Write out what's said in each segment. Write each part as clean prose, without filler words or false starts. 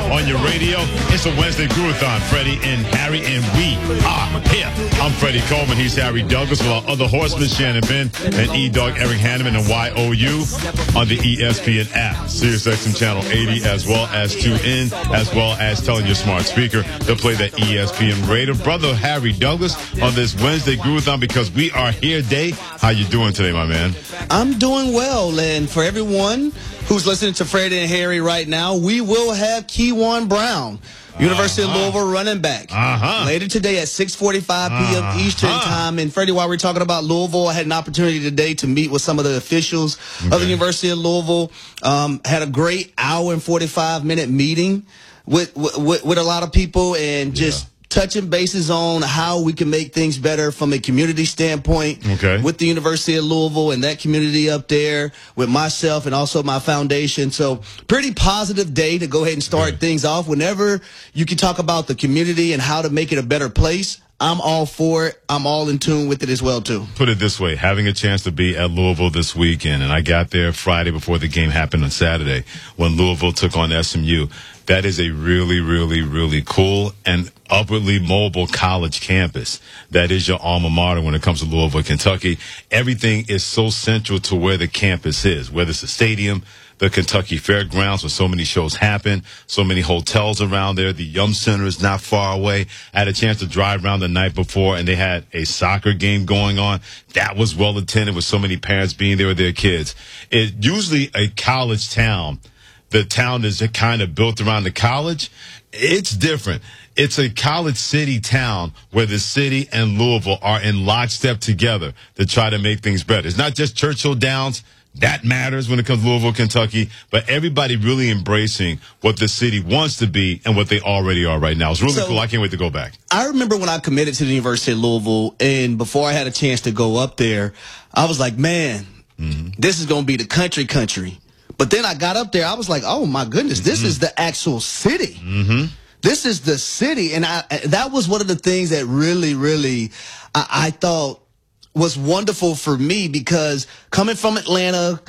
on your radio. It's a Wednesday Groove-a-thon. Freddie and Harry, and we are here. I'm Freddie Coleman. He's Harry Douglas with our other horsemen, Shannon Ben and E-Dog Eric Hanneman and YOU on the ESPN app, SiriusXM Channel 80, as well as TuneIn, as well as telling your smart speaker to play that ESPN radio. Brother Harry Douglas on this Wednesday Groove-a-thon because we are here day. How you doing today, my man? I'm doing well, and for everyone who's listening to Freddie and Harry right now, we will have Keywan Brown, University of Louisville running back, later today at 6:45 p.m. Eastern time. And Freddie, while we're talking about Louisville, I had an opportunity today to meet with some of the officials of the University of Louisville. Had a great hour and 45-minute meeting with a lot of people, and just touching bases on how we can make things better from a community standpoint with the University of Louisville and that community up there, with myself and also my foundation. So pretty positive day to go ahead and start things off. Whenever you can talk about the community and how to make it a better place, I'm all for it. I'm all in tune with it as well, too. Put it this way, having a chance to be at Louisville this weekend, and I got there Friday before the game happened on Saturday when Louisville took on SMU. That is a really, really, really cool and upwardly mobile college campus. That is your alma mater when it comes to Louisville, Kentucky. Everything is so central to where the campus is, whether it's the stadium, the Kentucky Fairgrounds, where so many shows happen, so many hotels around there. The Yum Center is not far away. I had a chance to drive around the night before, and they had a soccer game going on. That was well attended with so many parents being there with their kids. It usually a college town. The town is kind of built around the college. It's different. It's a college city town where the city and Louisville are in lockstep together to try to make things better. It's not just Churchill Downs. That matters when it comes to Louisville, Kentucky, but everybody really embracing what the city wants to be and what they already are right now. It's really cool. I can't wait to go back. I remember when I committed to the University of Louisville, and before I had a chance to go up there, I was like, man, this is going to be the country. But then I got up there, I was like, oh, my goodness, this is the actual city. This is the city. And that was one of the things that really, I thought was wonderful for me, because coming from Atlanta,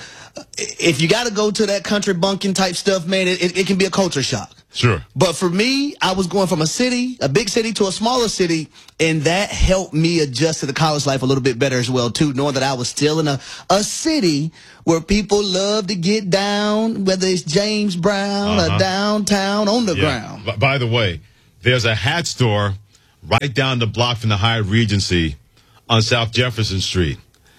if you got to go to that country bunking type stuff, man, it can be a culture shock. Sure. But for me, I was going from a big city to a smaller city, and that helped me adjust to the college life a little bit better as well, too, knowing that I was still in a city where people love to get down, whether it's James Brown or downtown on the ground. By the way, there's a hat store right down the block from the Hyatt Regency on South Jefferson Street.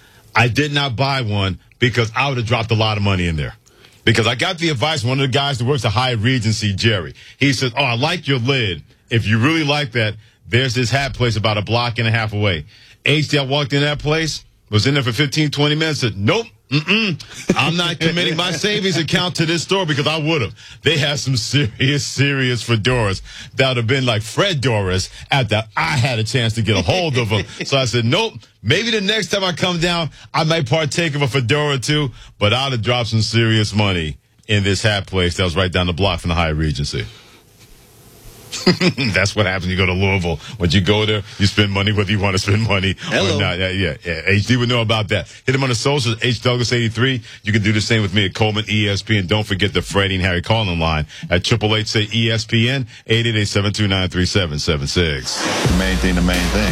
I did not buy one because I would have dropped a lot of money in there. Because I got the advice from one of the guys that works at Hyatt Regency, Jerry. He said, I like your lid. If you really like that, there's this hat place about a block and a half away. I walked in that place, was in there for 15, 20 minutes, said, nope. I'm not committing my savings account to this store, because I would have. They have some serious fedoras that would have been like Fred Doris after I had a chance to get a hold of them. So I said, nope, maybe the next time I come down, I might partake of a fedora or two, but I'd have dropped some serious money in this hat place that was right down the block from the Hyatt Regency. That's what happens when you go to Louisville. When you go there, you spend money whether you want to spend money or not. Yeah. HD would know about that. Hit him on the socials, HDouglas83. You can do the same with me at Coleman ESPN. Don't forget the Freddie and Harry calling line at 888 say ESPN 888-729-3776. The main thing. The main thing.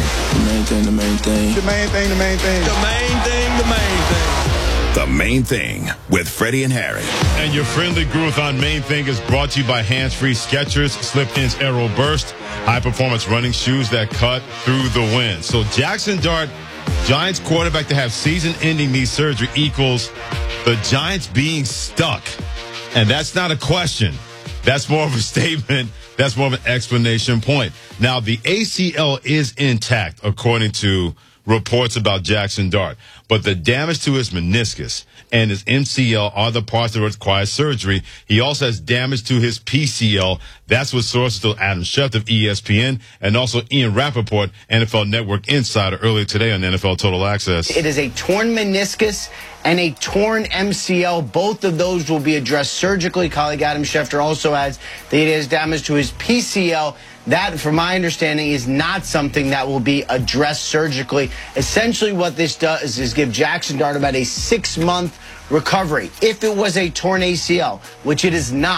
The Main Thing with Freddie and Harry. And your friendly Groove-a-thon Main Thing is brought to you by Hands-Free Skechers, Slip-Ins Aero Burst, high-performance running shoes that cut through the wind. So Jackson Dart, Giants quarterback to have season-ending knee surgery, equals the Giants being stuck. And that's not a question. That's more of a statement. That's more of an explanation point. Now, the ACL is intact, according to reports about Jackson Dart, but the damage to his meniscus and his MCL are the parts that require surgery. He also has damage to his PCL. That's what sources told Adam Schefter of ESPN and also Ian Rappaport, NFL Network Insider, earlier today on NFL Total Access. It is a torn meniscus and a torn MCL. Both of those will be addressed surgically. Colleague Adam Schefter also adds that he has damage to his PCL. That, from my understanding, is not something that will be addressed surgically. Essentially what this does is give Jackson Dart about a 6-month recovery. If it was a torn ACL, which it is not,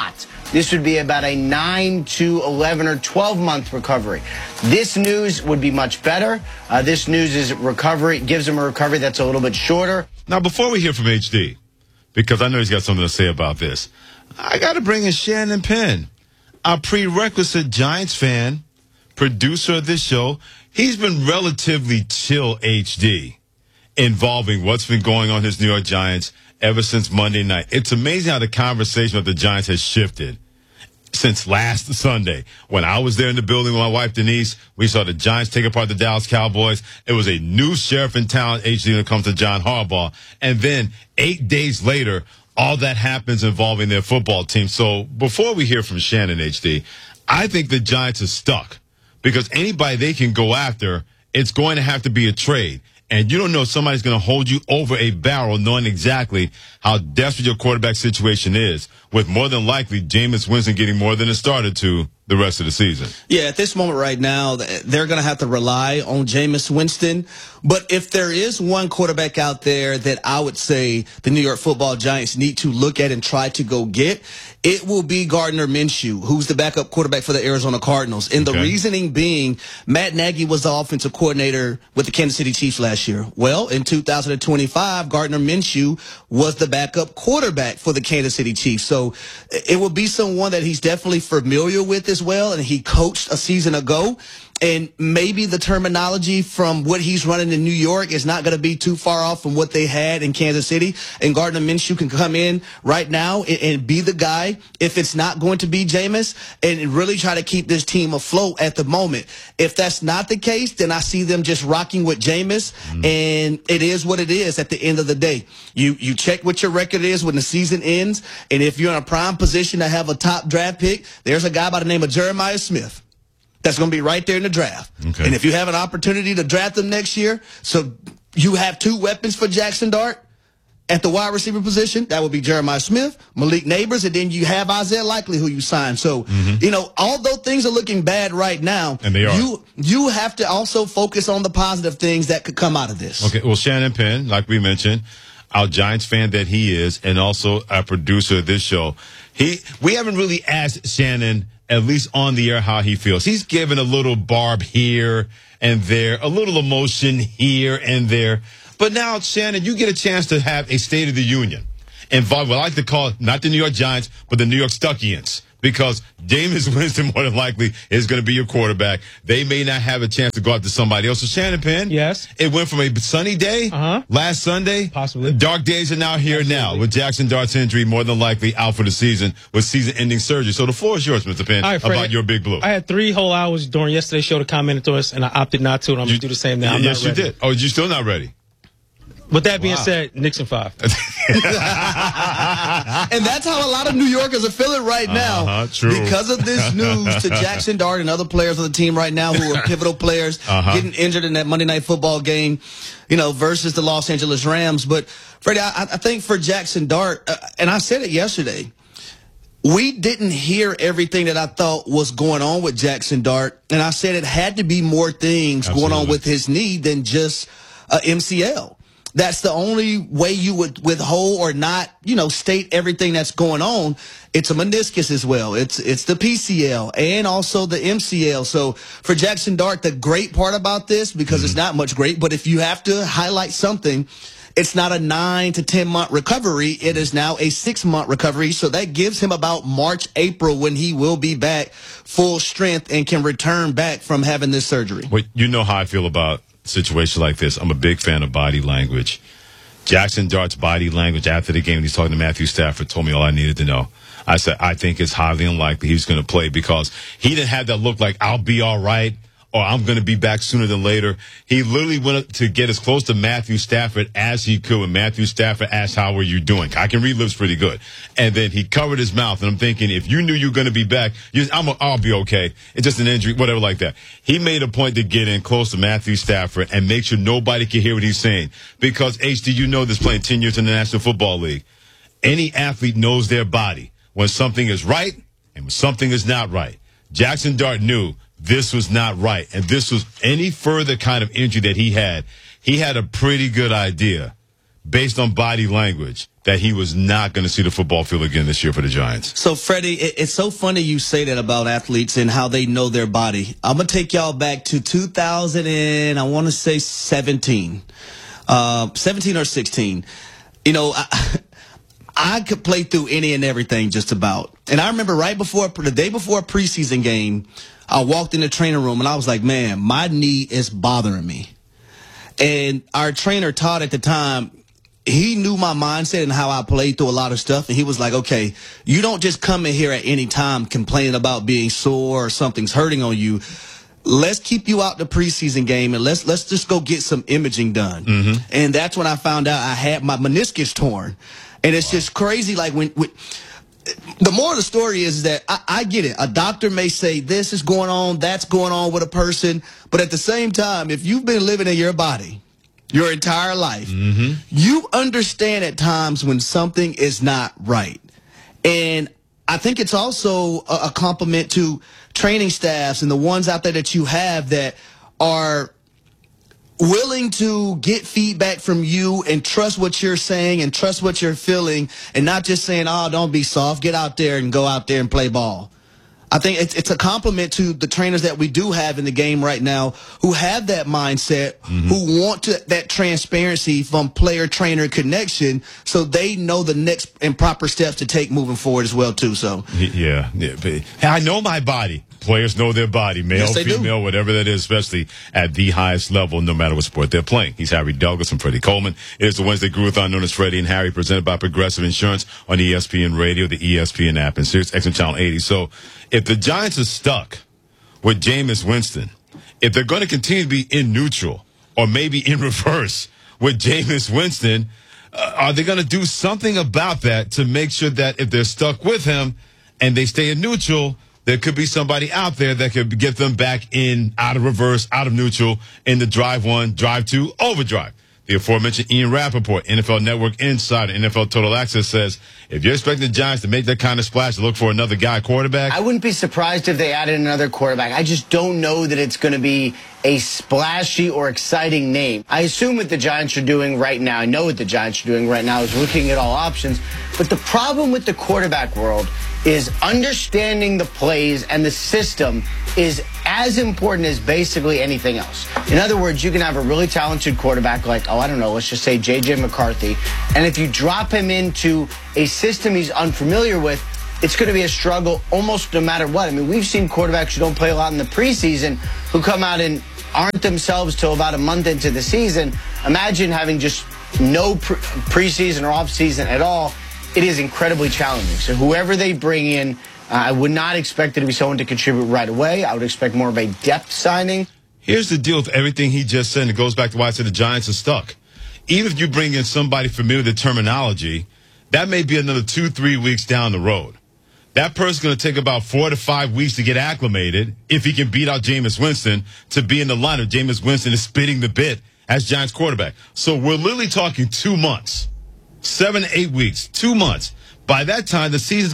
this would be about a 9 to 11 or 12-month recovery. This news would be much better. This news is recovery, gives him a recovery that's a little bit shorter. Now, before we hear from HD, because I know he's got something to say about this, I got to bring in Shannon Penn, our prerequisite Giants fan, producer of this show. He's been relatively chill, HD, involving what's been going on in his New York Giants ever since Monday night. It's amazing how the conversation of the Giants has shifted since last Sunday. When I was there in the building with my wife, Denise, we saw the Giants take apart the Dallas Cowboys. It was a new sheriff in town, HD, when it comes to John Harbaugh. And then 8 days later, all that happens involving their football team. So before we hear from Shannon, HD, I think the Giants are stuck because anybody they can go after, it's going to have to be a trade. And you don't know if somebody's going to hold you over a barrel knowing exactly how desperate your quarterback situation is, with more than likely Jameis Winston getting more than a starter to the rest of the season. Yeah, at this moment right now, they're going to have to rely on Jameis Winston. But if there is one quarterback out there that I would say the New York Football Giants need to look at and try to go get, it will be Gardner Minshew, who's the backup quarterback for the Arizona Cardinals. And the reasoning being, Matt Nagy was the offensive coordinator with the Kansas City Chiefs last year. Well, in 2025, Gardner Minshew was the backup quarterback for the Kansas City Chiefs. So it will be someone that he's definitely familiar with as well, and he coached a season ago. And maybe the terminology from what he's running in New York is not going to be too far off from what they had in Kansas City. And Gardner Minshew can come in right now and be the guy, if it's not going to be Jameis, and really try to keep this team afloat at the moment. If that's not the case, then I see them just rocking with Jameis, and it is what it is at the end of the day. You check what your record is when the season ends, and if you're in a prime position to have a top draft pick, there's a guy by the name of Jeremiah Smith that's going to be right there in the draft. Okay. And if you have an opportunity to draft them next year, so you have two weapons for Jackson Dart at the wide receiver position, that would be Jeremiah Smith, Malik Neighbors, and then you have Isaiah Likely, who you signed. So, you know, although things are looking bad right now, and they are, you have to also focus on the positive things that could come out of this. Okay, well, Shannon Penn, like we mentioned, our Giants fan that he is, and also our producer of this show, we haven't really asked Shannon, at least on the air, how he feels. He's given a little barb here and there, a little emotion here and there. But now, Shannon, you get a chance to have a State of the Union involved what I like to call not the New York Giants, but the New York Stuckians. Because Jameis Winston more than likely is going to be your quarterback. They may not have a chance to go out to somebody else. So Shannon Penn, yes, it went from a sunny day last Sunday. Possibly. Dark days are now here now with Jackson Dart's injury more than likely out for the season with season-ending surgery. So the floor is yours, Mr. Penn, about your Big Blue. I had 3 whole hours during yesterday's show to comment to us, and I opted not to, and I'm going to do the same now. Yes, you did. Oh, you're still not ready? With that being said, Knicks in 5. And that's how a lot of New Yorkers are feeling right now. True. Because of this news to Jackson Dart and other players on the team right now who are pivotal players getting injured in that Monday Night Football game, you know, versus the Los Angeles Rams. But, Freddie, I think for Jackson Dart, and I said it yesterday, we didn't hear everything that I thought was going on with Jackson Dart. And I said it had to be more things going on with his knee than just MCL. That's the only way you would withhold or not, you know, state everything that's going on. It's a meniscus as well. It's the PCL and also the MCL. So for Jackson Dart, the great part about this, because it's not much great, but if you have to highlight something, it's not a 9 to 10 month recovery. It is now a 6-month recovery. So that gives him about March, April when he will be back full strength and can return back from having this surgery. Well, you know how I feel about situation like this. I'm a big fan of body language. Jackson Dart's body language after the game when he's talking to Matthew Stafford told me all I needed to know. I said, I think it's highly unlikely he's going to play because he didn't have that look like I'll be all right or I'm going to be back sooner than later. He literally went up to get as close to Matthew Stafford as he could when Matthew Stafford asked, how are you doing? I can read lips pretty good. And then he covered his mouth. And I'm thinking, if you knew you were going to be back, I'll be okay. It's just an injury, whatever like that. He made a point to get in close to Matthew Stafford and make sure nobody can hear what he's saying. Because, HD, you know this playing 10 years in the National Football League. Any athlete knows their body when something is right and when something is not right. Jackson Dart knew this was not right. And this was any further kind of injury that he had a pretty good idea based on body language, that he was not going to see the football field again this year for the Giants. So, Freddie, it's so funny you say that about athletes and how they know their body. I'm going to take y'all back to 17 or 16. You know, I could play through any and everything just about. And I remember the day before a preseason game, I walked in the training room and I was like, man, my knee is bothering me. And our trainer, Todd, at the time, he knew my mindset and how I played through a lot of stuff. And he was like, okay, you don't just come in here at any time complaining about being sore or something's hurting on you. Let's keep you out the preseason game and let's just go get some imaging done. Mm-hmm. And that's when I found out I had my meniscus torn. And it's just crazy. Like when the moral of the story is that I get it. A doctor may say this is going on, that's going on with a person. But at the same time, if you've been living in your body your entire life, mm-hmm. you understand at times when something is not right. And I think it's also a compliment to training staffs and the ones out there that you have that are willing to get feedback from you and trust what you're saying and trust what you're feeling and not just saying, oh, don't be soft, get out there and go out there and play ball. I think it's a compliment to the trainers that we do have in the game right now who have that mindset, mm-hmm. who want that transparency from player-trainer connection so they know the next and proper steps to take moving forward as well, too. So Yeah. I know my body. Players know their body, male, yes, female, whatever that is, especially at the highest level, no matter what sport they're playing. He's Harry Douglas and Freddie Coleman. It is the Wednesday Groovathon known as Freddie and Harry, presented by Progressive Insurance on ESPN Radio, the ESPN app, and Sirius XM Channel 80. So if the Giants are stuck with Jameis Winston, if they're going to continue to be in neutral or maybe in reverse with Jameis Winston, are they going to do something about that to make sure that if they're stuck with him and they stay in neutral, there could be somebody out there that could get them back in, out of reverse, out of neutral, in the drive one, drive two, overdrive. The aforementioned Ian Rappaport, NFL Network insider, NFL Total Access, says if you're expecting the Giants to make that kind of splash to look for another guy quarterback, I wouldn't be surprised if they added another quarterback. I just don't know that it's going to be a splashy or exciting name. I assume what the Giants are doing right now, I know what the Giants are doing right now is looking at all options. But the problem with the quarterback world is understanding the plays and the system is as important as basically anything else. In other words, you can have a really talented quarterback like, I don't know, let's just say J.J. McCarthy, and if you drop him into a system he's unfamiliar with, it's going to be a struggle almost no matter what. I mean, we've seen quarterbacks who don't play a lot in the preseason who come out and aren't themselves till about a month into the season. Imagine having just no preseason or offseason at all. It is incredibly challenging. So whoever they bring in, I would not expect it to be someone to contribute right away. I would expect more of a depth signing. Here's the deal with everything he just said, and it goes back to why I said the Giants are stuck. Even if you bring in somebody familiar with the terminology, that may be another 2-3 weeks down the road. That person's going to take about 4 to 5 weeks to get acclimated if he can beat out Jameis Winston to be in the lineup. Jameis Winston is spitting the bit as Giants quarterback. So we're literally talking 2 months. 7 to 8 weeks, 2 months. By that time, the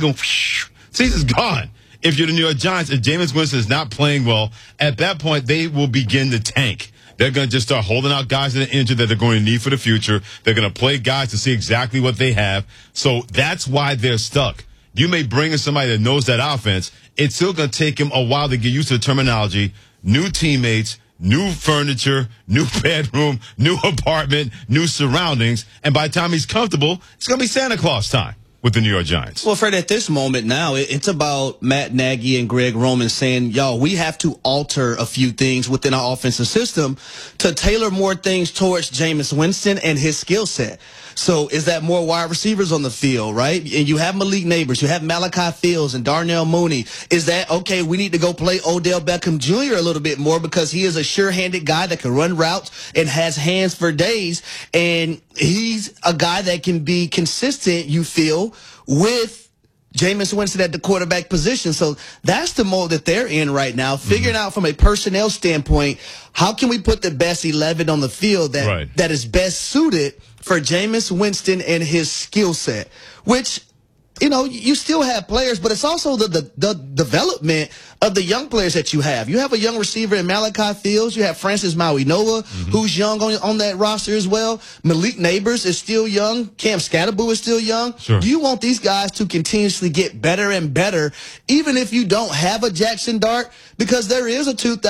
season's gone. If you're the New York Giants, if Jameis Winston is not playing well, at that point, they will begin to tank. They're going to just start holding out guys that are injured that they're going to need for the future. They're going to play guys to see exactly what they have. So that's why they're stuck. You may bring in somebody that knows that offense. It's still going to take him a while to get used to the terminology, new teammates, new furniture, new bedroom, new apartment, new surroundings. And by the time he's comfortable, it's going to be Santa Claus time with the New York Giants. Well, Fred, at this moment now, it's about Matt Nagy and Greg Roman saying, yo, we have to alter a few things within our offensive system to tailor more things towards Jameis Winston and his skill set. So is that more wide receivers on the field, right? And you have Malik Neighbors, you have Malachi Fields and Darnell Mooney. Is that, okay, we need to go play Odell Beckham Jr. a little bit more because he is a sure-handed guy that can run routes and has hands for days. And he's a guy that can be consistent, you feel, with Jameis Winston at the quarterback position. So that's the mode that they're in right now, figuring out from a personnel standpoint, how can we put the best 11 on the field that is best suited for Jameis Winston and his skill set, which you still have players, but it's also the development of the young players that you have. You have a young receiver in Malachi Fields. You have Francis Maui-Noa, who's young on that roster as well. Malik Neighbors is still young. Cam Scatterboo is still young. Sure. You want these guys to continuously get better and better, even if you don't have a Jackson Dart, because there is a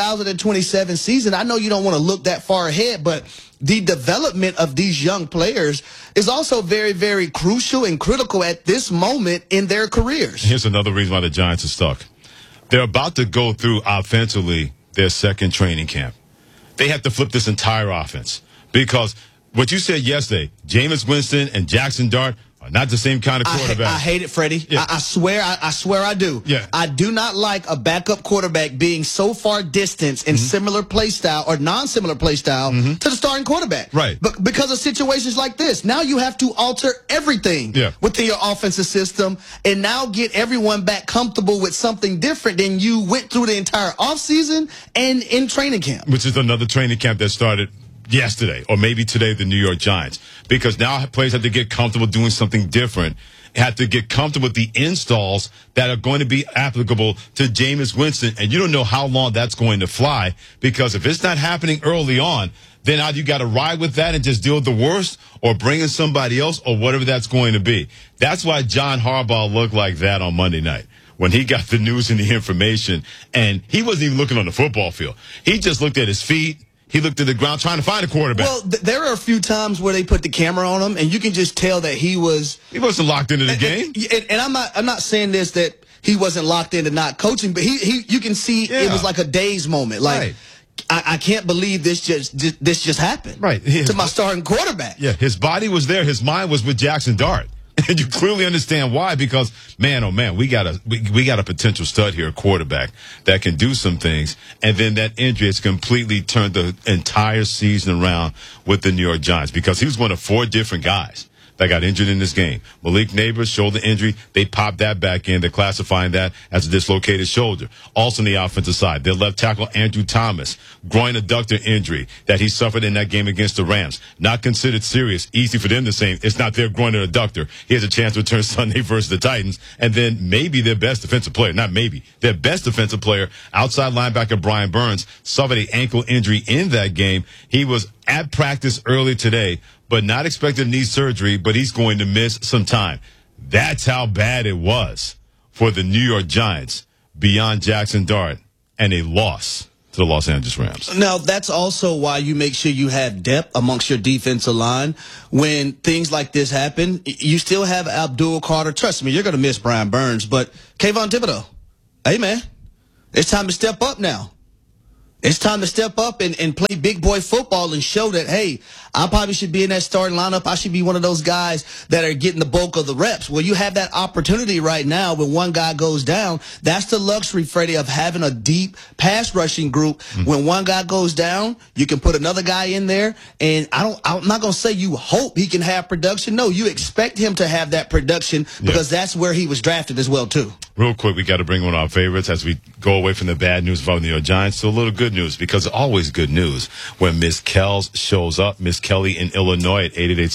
2027 season. I know you don't want to look that far ahead, but the development of these young players is also very, very crucial and critical at this moment in their careers. Here's another reason why the Giants are stuck. They're about to go through offensively their second training camp. They have to flip this entire offense because what you said yesterday, Jameis Winston and Jackson Dart are not the same kind of quarterback. I hate it, Freddie. Yeah. I swear I do. Yeah. I do not like a backup quarterback being so far distanced in similar play style or non-similar play style to the starting quarterback. Right. But because of situations like this, now you have to alter everything within your offensive system and now get everyone back comfortable with something different than you went through the entire offseason and in training camp. Which is another training camp that started yesterday or maybe today, the New York Giants, because now players have to get comfortable doing something different, have to get comfortable with the installs that are going to be applicable to Jameis Winston, and you don't know how long that's going to fly, because if it's not happening early on, then either you got to ride with that and just deal with the worst or bring in somebody else or whatever that's going to be. That's why John Harbaugh looked like that on Monday night when he got the news and the information, and he wasn't even looking on the football field. He just looked at his feet. He looked at the ground trying to find a quarterback. Well, there are a few times where they put the camera on him, and you can just tell that he wasn't locked into the game. And I'm not saying this that he wasn't locked into not coaching, but you can see it was like a daze moment. Like, right. I can't believe this just happened. Right. To my starting quarterback. Yeah, his body was there. His mind was with Jackson Dart. And you clearly understand why, because man, oh man, we got a potential stud here, a quarterback that can do some things. And then that injury has completely turned the entire season around with the New York Giants, because he was one of 4 different guys that got injured in this game. Malik Neighbors, shoulder injury. They popped that back in. They're classifying that as a dislocated shoulder. Also on the offensive side, their left tackle, Andrew Thomas, groin adductor injury that he suffered in that game against the Rams. Not considered serious. Easy for them to say. It's not their groin adductor. He has a chance to return Sunday versus the Titans. And then maybe their best defensive player, not maybe, their best defensive player, outside linebacker Brian Burns, suffered an ankle injury in that game. He was at practice early today, but not expected to need surgery, but he's going to miss some time. That's how bad it was for the New York Giants beyond Jackson Dart, and a loss to the Los Angeles Rams. Now, that's also why you make sure you have depth amongst your defensive line. When things like this happen, you still have Abdul Carter. Trust me, you're going to miss Brian Burns, but Kayvon Thibodeau, hey, man, it's time to step up now. It's time to step up and play big boy football and show that, hey, I probably should be in that starting lineup. I should be one of those guys that are getting the bulk of the reps. Well, you have that opportunity right now when one guy goes down. That's the luxury, Freddie, of having a deep pass rushing group. When one guy goes down, you can put another guy in there. And I'm not going to say you hope he can have production. No, you expect him to have that production because that's where he was drafted as well, too. Real quick, we got to bring one of our favorites as we go away from the bad news about the New York Giants to a little good news, because it's always good news when Miss Kells shows up. Miss Kelly in Illinois at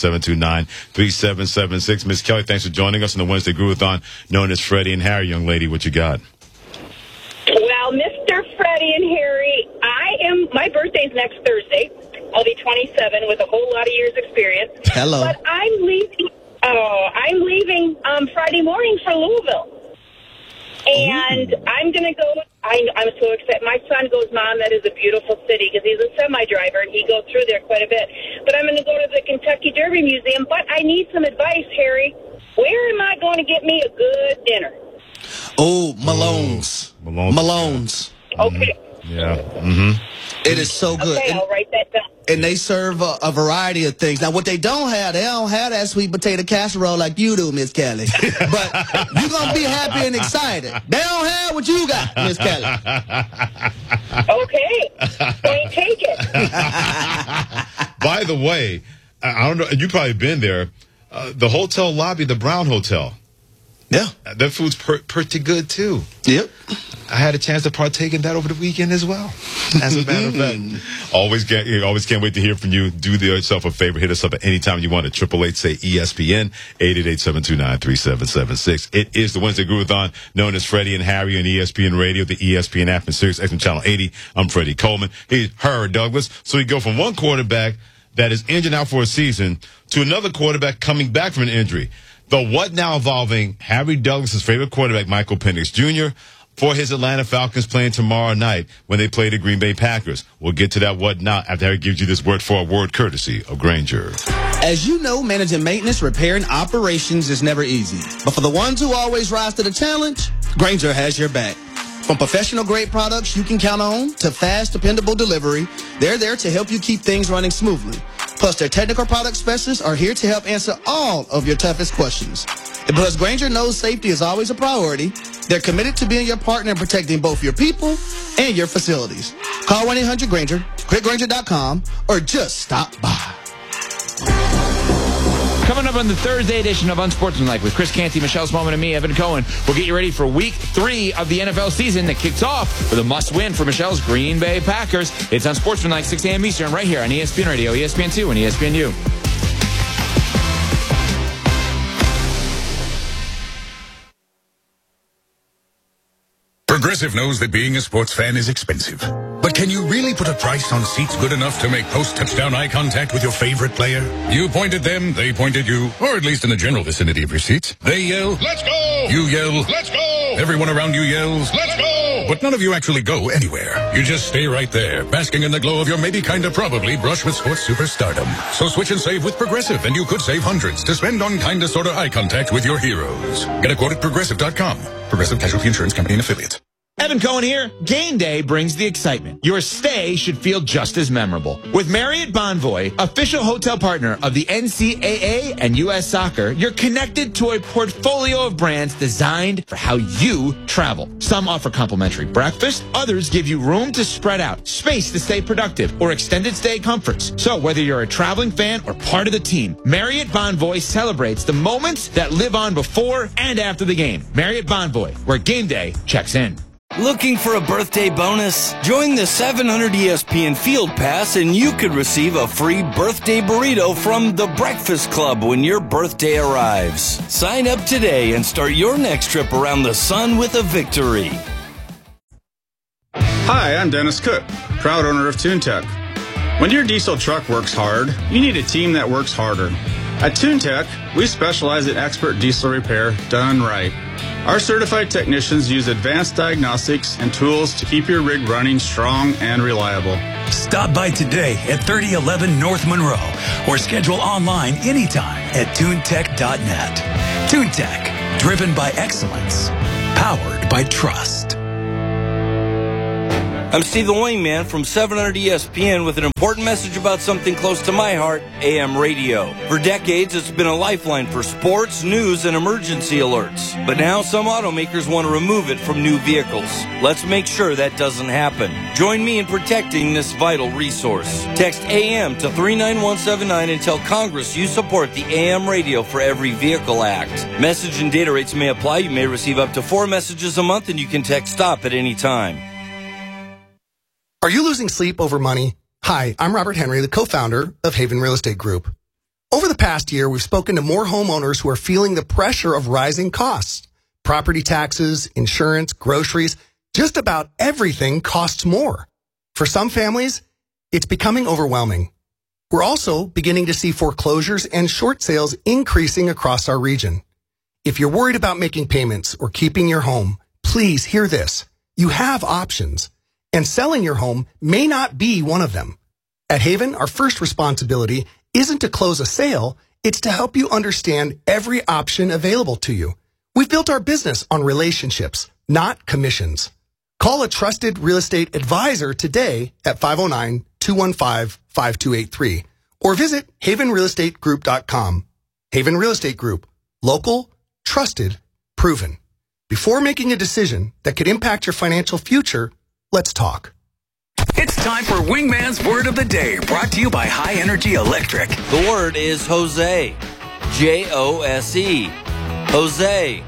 888-729-3776. Miss Kelly, thanks for joining us on the Wednesday Groovathon, known as Freddie and Harry. Young lady, what you got? Well, Mr. Freddie and Harry, my birthday's next Thursday. I'll be 27 with a whole lot of years experience. Hello. But I'm leaving Friday morning for Louisville. And I'm going to go. I'm so excited. My son goes, Mom, that is a beautiful city, because he's a semi-driver, and he goes through there quite a bit. But I'm going to go to the Kentucky Derby Museum. But I need some advice, Harry. Where am I going to get me a good dinner? Oh, Malone's. Malone's. Okay. Yeah. It is so good. Okay, I'll write that down. And they serve a variety of things. Now, what they don't have that sweet potato casserole like you do, Miss Kelly. But you're going to be happy and excited. They don't have what you got, Miss Kelly. Okay. Point taken. By the way, I don't know, you've probably been there. The hotel lobby, the Brown Hotel, Yeah. That food's pretty good, too. Yep. I had a chance to partake in that over the weekend as well. As a matter of fact, always can't wait to hear from you. Do yourself a favor. Hit us up at any time you want at 888-SAY-ESPN, 888-729-3776. It is the Wednesday Groovathon, known as Freddie and Harry on ESPN Radio, the ESPN app, and Sirius XM Channel 80. I'm Freddie Coleman. He's Harry Douglas. So we go from one quarterback that is injured out for a season to another quarterback coming back from an injury. The what now involving Harry Douglas' favorite quarterback, Michael Penix Jr., for his Atlanta Falcons playing tomorrow night when they play the Green Bay Packers. We'll get to that what now after Harry gives you this word for a word courtesy of Grainger. As you know, managing maintenance, repair, and operations is never easy. But for the ones who always rise to the challenge, Grainger has your back. From professional-grade products you can count on to fast, dependable delivery, they're there to help you keep things running smoothly. Plus, their technical product specialists are here to help answer all of your toughest questions. And because Grainger knows safety is always a priority, they're committed to being your partner in protecting both your people and your facilities. Call 1-800-GRAINGER, click Grainger.com, or just stop by. Coming up on the Thursday edition of Unsportsmanlike with Chris Canty, Michelle Smallman, and me, Evan Cohen. We'll get you ready for Week 3 of the NFL season that kicks off with a must-win for Michelle's Green Bay Packers. It's Unsportsmanlike, 6 a.m. Eastern, right here on ESPN Radio, ESPN2, and ESPNU. Progressive knows that being a sports fan is expensive. But can you really put a price on seats good enough to make post-touchdown eye contact with your favorite player? You point at them, they point at you, or at least in the general vicinity of your seats. They yell, "Let's go!" You yell, "Let's go!" Everyone around you yells, "Let's go!" But none of you actually go anywhere. You just stay right there, basking in the glow of your maybe kinda probably brush with sports superstardom. So switch and save with Progressive, and you could save hundreds to spend on kinda sorta eye contact with your heroes. Get a quote at Progressive.com. Progressive Casualty Insurance Company and Affiliates. Evan Cohen here. Game day brings the excitement. Your stay should feel just as memorable. With Marriott Bonvoy, official hotel partner of the NCAA and U.S. Soccer, you're connected to a portfolio of brands designed for how you travel. Some offer complimentary breakfast. Others give you room to spread out, space to stay productive, or extended stay comforts. So whether you're a traveling fan or part of the team, Marriott Bonvoy celebrates the moments that live on before and after the game. Marriott Bonvoy, where game day checks in. Looking for a birthday bonus? Join the 700 ESPN Field Pass and you could receive a free birthday burrito from The Breakfast Club when your birthday arrives. Sign up today and start your next trip around the sun with a victory. Hi, I'm Dennis Cook, proud owner of TuneTech. When your diesel truck works hard, you need a team that works harder. At TuneTech, we specialize in expert diesel repair done right. Our certified technicians use advanced diagnostics and tools to keep your rig running strong and reliable. Stop by today at 3011 North Monroe or schedule online anytime at tunetech.net. TuneTech, driven by excellence, powered by trust. I'm Steve the Wingman from 700 ESPN with an important message about something close to my heart, AM radio. For decades, it's been a lifeline for sports, news, and emergency alerts. But now some automakers want to remove it from new vehicles. Let's make sure that doesn't happen. Join me in protecting this vital resource. Text AM to 39179 and tell Congress you support the AM Radio for Every Vehicle Act. Message and data rates may apply. You may receive up to 4 messages a month, and you can text STOP at any time. Are you losing sleep over money? Hi, I'm Robert Henry, the co-founder of Haven Real Estate Group. Over the past year, we've spoken to more homeowners who are feeling the pressure of rising costs. Property taxes, insurance, groceries, just about everything costs more. For some families, it's becoming overwhelming. We're also beginning to see foreclosures and short sales increasing across our region. If you're worried about making payments or keeping your home, please hear this. You have options. And selling your home may not be one of them. At Haven, our first responsibility isn't to close a sale, it's to help you understand every option available to you. We've built our business on relationships, not commissions. Call a trusted real estate advisor today at 509-215-5283 or visit havenrealestategroup.com. Haven Real Estate Group. Local, trusted, proven. Before making a decision that could impact your financial future, let's talk. It's time for Wingman's Word of the Day, brought to you by High Energy Electric. The word is Jose. Jose. Jose.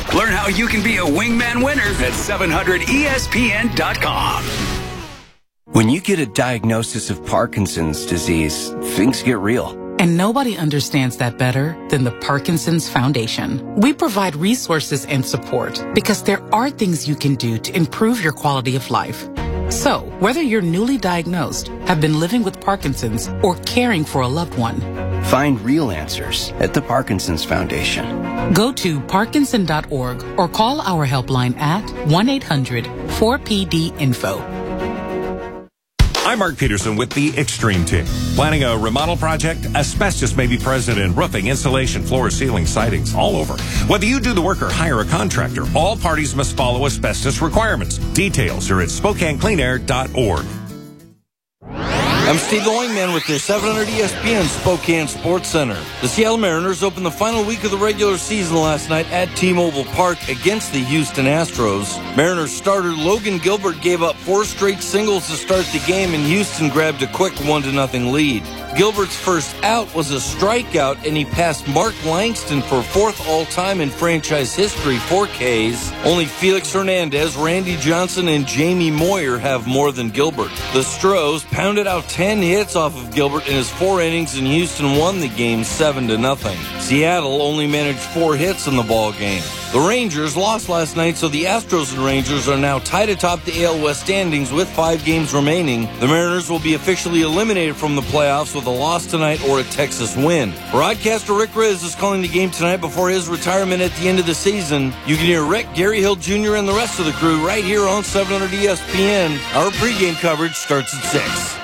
Learn how you can be a wingman winner at 700ESPN.com. When you get a diagnosis of Parkinson's disease, things get real. And nobody understands that better than the Parkinson's Foundation. We provide resources and support because there are things you can do to improve your quality of life. So, whether you're newly diagnosed, have been living with Parkinson's, or caring for a loved one, find real answers at the Parkinson's Foundation. Go to parkinson.org or call our helpline at 1-800-4PD-INFO. I'm Mark Peterson with the Extreme Team. Planning a remodel project? Asbestos may be present in roofing, insulation, floor, ceiling, sidings, all over. Whether you do the work or hire a contractor, all parties must follow asbestos requirements. Details are at SpokaneCleanAir.org. I'm Steve the Wingman with your 700 ESPN Spokane Sports Center. The Seattle Mariners opened the final week of the regular season last night at T-Mobile Park against the Houston Astros. Mariners starter Logan Gilbert gave up 4 straight singles to start the game, and Houston grabbed a quick 1-0 lead. Gilbert's first out was a strikeout, and he passed Mark Langston for 4th all-time in franchise history, 4 Ks. Only Felix Hernandez, Randy Johnson, and Jamie Moyer have more than Gilbert. The Stros pounded out 10 hits off of Gilbert in his 4 innings, and Houston won the game 7-0. Seattle only managed 4 hits in the ball game. The Rangers lost last night, so the Astros and Rangers are now tied atop the AL West standings with 5 games remaining. The Mariners will be officially eliminated from the playoffs with a loss tonight or a Texas win. Broadcaster Rick Riz is calling the game tonight before his retirement at the end of the season. You can hear Rick, Gary Hill Jr., and the rest of the crew right here on 700 ESPN. Our pregame coverage starts at 6.